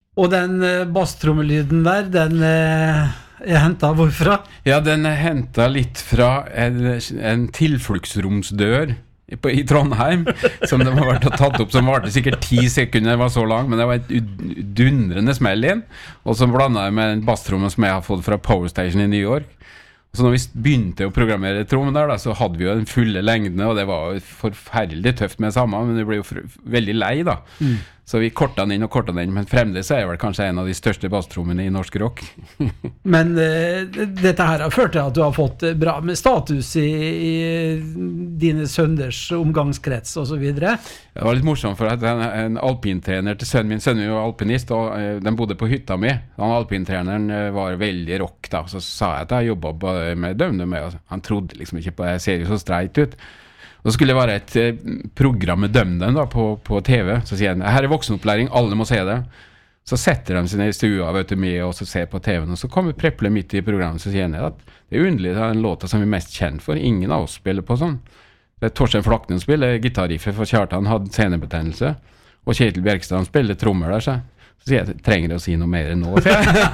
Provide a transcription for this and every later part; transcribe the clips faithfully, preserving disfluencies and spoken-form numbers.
Og den uh, basstrommelyden der, den uh, er hentet hvorfra? Ja, den er hentet litt fra en, en tilfluktsromsdør i, på, i Trondheim, som de har vært og tatt opp, som varte sikkert ti sekunder, var så lang, men det var et dundrende smell inn, og så blandet jeg med en basstromme som jeg har fått fra Power Station i New York. Så når vi begynte å programmere trommen der, da, så hadde vi jo den fulle lengden, og det var forferdelig tøft med sammen, men vi ble jo veldig lei da. Mm. Så vi kortet den inn og kortet den inn, men fremdeles er jeg vel kanskje en av de største basstrommene i norsk rock. Men uh, dette her har ført til at du har fått bra med status i, i dine sønders omgangskrets og så videre. Det var litt morsomt for at en, en alpintrener til sønnen min, sønnen min var alpinist, og uh, den bodde på hytta mi. Han alpintreneren uh, var veldig rock da, så sa jeg at jeg jobbet med døvne med, og han trodde liksom ikke på det, jeg ser jo så streit ut. Og så skulle det være et eh, program med dømden da, på, på T V. Så sier han, her er voksenopplæring, alle må se det. Så setter de seg ned i stua, vet du, med og så ser på T V-en. Og så kommer Preple midt i programmet, så sier han at det er underlig, det er en låta som vi er mest kjent for. Ingen av oss spiller på sånn. Det er Torstein Flaknen spiller gitarriffet, for Kjartan hadde senebetennelse. Og Kjetil Bjerkstrand spiller trommer der, så. Så sier jeg, trenger jeg å si noe mer enn nå?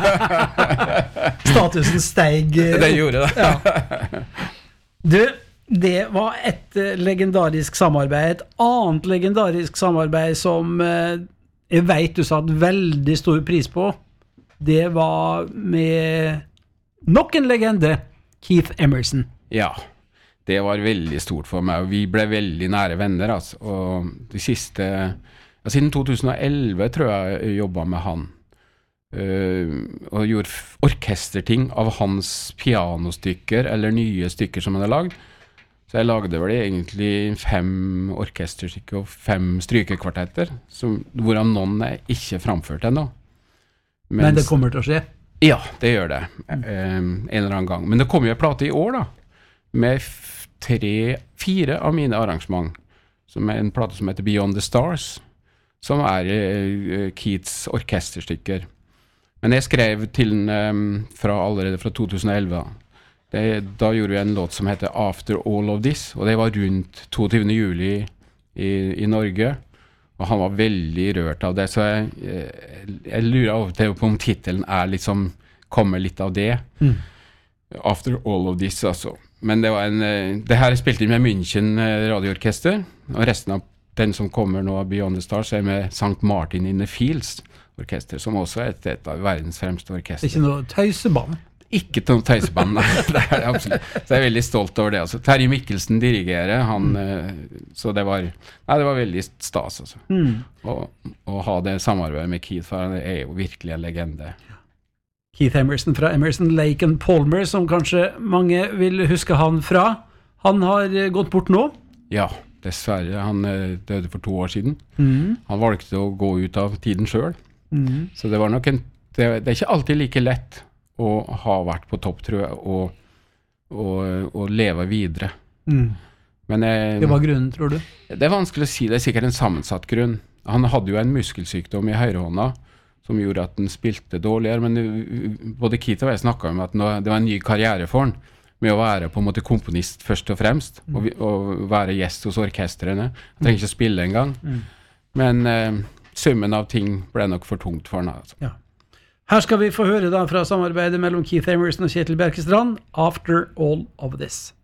Statusen steg. Det gjorde det. Ja. Du, det var et uh, legendarisk samarbeid. Et annet legendarisk samarbeid som uh, jeg vet du satt veldig stor pris på. Det var med nok en legende, Keith Emerson. Ja, det var veldig stort for meg, og vi ble veldig nære venner. Altså. Og de siste, ja, siden to tusen og elleve tror jeg jeg jobbet med han. Uh, og gjorde orkesterting av hans pianostykker, eller nye stykker som han hadde lagd. Så jeg lagde vel egentlig fem orkesterstykker og fem strykekvartetter, som, hvorav noen er ikke framført ennå. Mens, Men det kommer til å skje? Ja, det gjør det. Mm. Um, en eller annen gang. Men det kom jo en plate i år da, med f- tre, fire av mine arrangement, som er en plate som heter Beyond the Stars, som er uh, Keiths orkesterstykker. Men jeg skrev til den um, fra, allerede fra to tusen og elleve da. Det, da gjorde vi en låt som heter After All of This, og det var rundt toogtyvende juli i, i Norge, og han var veldig rørt av det, så jeg, jeg, jeg lurer av og til på om titelen er liksom, kommer litt av det. Mm. After All of This, altså. Men det var en, det her er spilt inn med München radioorkester, og resten av den som kommer nå av Beyond the Stars er med Sankt Martin in the Fields orkester, som også er et, et av verdens fremste orkester. Det er ikke noe tøyseband? Ikke noe tøyseband, nei, det er det absolutt. Så jeg er veldig stolt over det. Altså. Terje Mikkelsen dirigerer, han, mm. så det var, nei, det var veldig stas, altså. Mm. Å, å ha det samarbeidet med Keith, for han er jo virkelig en legende. Keith Emerson fra Emerson, Lake and Palmer, som kanskje mange vil huske han fra. Han har gått bort nå? Ja, dessverre. Han døde for to år siden. Mm. Han valgte å gå ut av tiden selv. Mm. Så det var nok en, det, det er ikke alltid like lett og ha vært på topp, tror jeg, og, og, og leve videre. Mm. Men jeg, det var grunnen, tror du? Det er vanskelig å si, det er sikkert en sammensatt grunn. Han hadde jo en muskelsykdom i høyrehånda, som gjorde at han spilte dårligere, men både Keith og jeg snakket om at nå, det var en ny karriere for han, med å være på en måte komponist først og fremst, mm. og, og være gjest hos orkestrene. Han trenger ikke å spille en gang. Mm. Men eh, summen av ting ble nok for tungt for han. Altså. Ja. Her skal vi få høre da fra samarbeidet mellom Keith Emerson og Kjetil Bjerkestrand, After All of This.